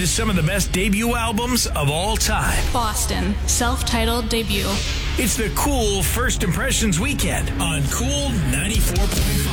some of the best debut albums of all time. Boston, self-titled debut. It's the Cool First Impressions Weekend on Cool 94.5.